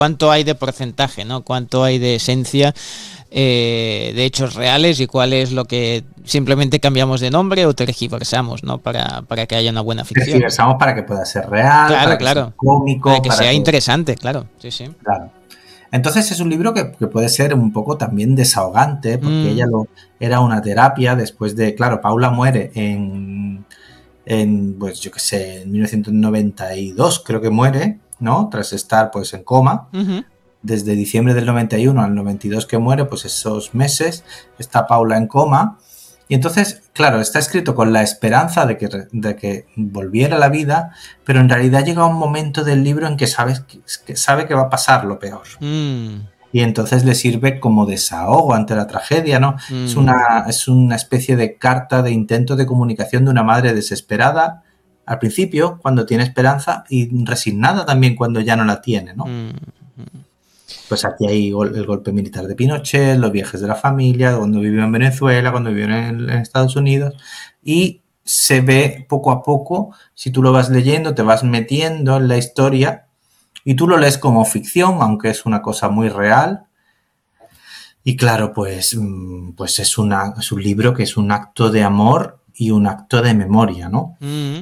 cuánto hay de porcentaje, ¿no? Cuánto hay de esencia, de hechos reales, y cuál es lo que simplemente cambiamos de nombre o tergiversamos, ¿no? Para que haya una buena ficción. Tergiversamos para que pueda ser real, Claro, para que sea cómico, para que sea interesante, claro. Sí. Claro. Entonces es un libro que puede ser un poco también desahogante, porque ella era una terapia después de, claro, Paula muere en pues yo qué sé, en 1992 creo que muere, ¿no? Tras estar pues en coma. Desde diciembre del 91 al 92 que muere, pues esos meses está Paula en coma. Y entonces, claro, está escrito con la esperanza de que volviera a la vida, pero en realidad llega un momento del libro en que sabe que va a pasar lo peor. Y entonces le sirve como desahogo ante la tragedia, ¿no? Es una especie de carta de intento de comunicación de una madre desesperada al principio, cuando tiene esperanza, y resignada también cuando ya no la tiene, ¿no? Pues aquí hay el golpe militar de Pinochet, los viajes de la familia, cuando vivió en Venezuela, cuando vivió en Estados Unidos, y se ve poco a poco, si tú lo vas leyendo, te vas metiendo en la historia, y tú lo lees como ficción, aunque es una cosa muy real. Y claro, pues es un libro que es un acto de amor y un acto de memoria, ¿no?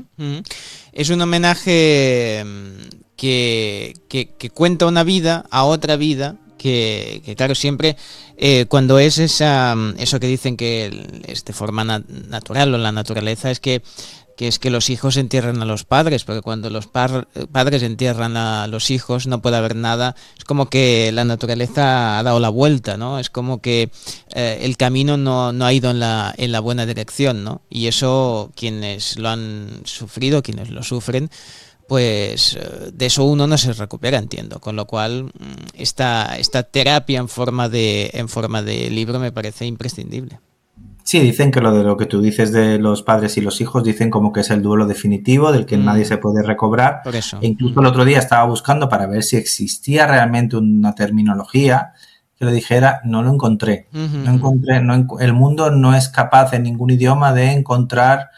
Es un homenaje que cuenta una vida a otra vida, que claro, siempre cuando es eso que dicen que es de forma natural, o la naturaleza, es que los hijos entierran a los padres, porque cuando los padres entierran a los hijos no puede haber nada. Es como que la naturaleza ha dado la vuelta, ¿no? Es como que el camino no ha ido en la buena dirección, ¿no? Y eso, quienes lo han sufrido, quienes lo sufren, pues de eso uno no se recupera, entiendo. Con lo cual, esta terapia en forma de libro me parece imprescindible. Sí, dicen que lo que tú dices de los padres y los hijos, dicen como que es el duelo definitivo del que nadie se puede recobrar. Por eso. E incluso el otro día estaba buscando para ver si existía realmente una terminología que lo dijera, no lo encontré. No encontré, el mundo no es capaz en ningún idioma de encontrar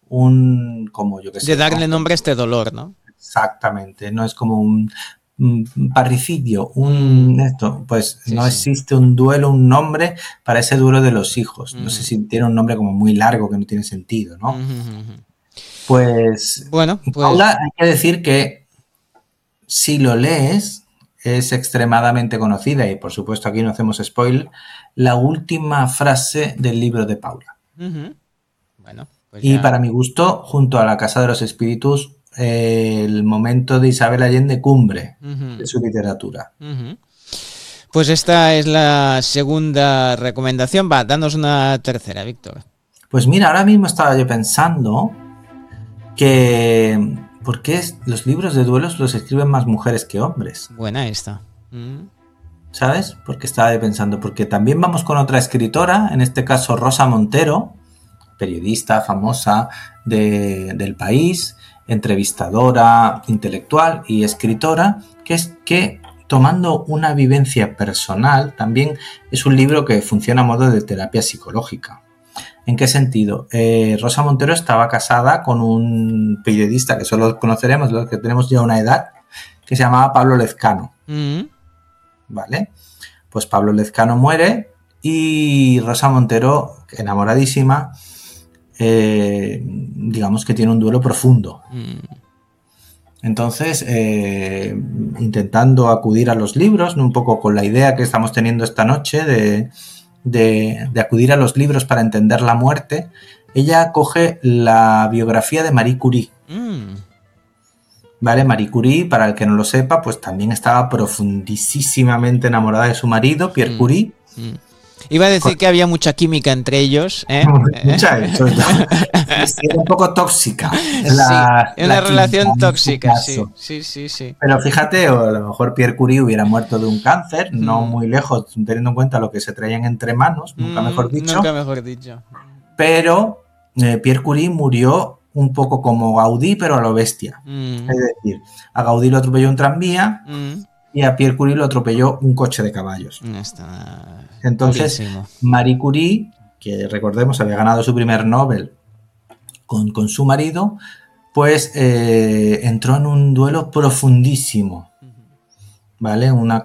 de darle nombre a este dolor, ¿no? Exactamente, no es como un parricidio, no existe un duelo, un nombre para ese duelo de los hijos. No sé si tiene un nombre como muy largo que no tiene sentido, ¿no? Pues Paula, hay que decir que si lo lees, es extremadamente conocida, y por supuesto aquí no hacemos spoiler, la última frase del libro de Paula. Bueno, pues y para mi gusto, junto a La Casa de los Espíritus, el momento de Isabel Allende cumbre de su literatura. Pues esta es la segunda recomendación. Va, danos una tercera, Víctor. Pues mira, ahora mismo estaba yo pensando que ¿por qué los libros de duelos los escriben más mujeres que hombres? Buena esta. ¿Sabes? Porque estaba yo pensando, porque también vamos con otra escritora, en este caso Rosa Montero, periodista famosa del país, entrevistadora, intelectual y escritora, que tomando una vivencia personal, también es un libro que funciona a modo de terapia psicológica. ¿En qué sentido? Rosa Montero estaba casada con un periodista que solo conoceremos los que tenemos ya una edad, que se llamaba Pablo Lezcano. ¿Vale? Pues Pablo Lezcano muere y Rosa Montero, enamoradísima, digamos que tiene un duelo profundo. Entonces, intentando acudir a los libros, un poco con la idea que estamos teniendo esta noche de acudir a los libros para entender la muerte, ella coge la biografía de Marie Curie. ¿Vale? Marie Curie, para el que no lo sepa, pues también estaba profundísimamente enamorada de su marido, Pierre Curie. Iba a decir que había mucha química entre ellos, ¿eh? Mucha, eso era un poco tóxica. Una relación tóxica, sí. Pero fíjate, o a lo mejor Pierre Curie hubiera muerto de un cáncer, no muy lejos, teniendo en cuenta lo que se traían entre manos, nunca mejor dicho. Pero Pierre Curie murió un poco como Gaudí, pero a lo bestia. Es decir, a Gaudí lo atropelló un tranvía y a Pierre Curie lo atropelló un coche de caballos. Entonces, Marie Curie, que recordemos había ganado su primer Nobel con su marido, pues entró en un duelo profundísimo, ¿vale? Una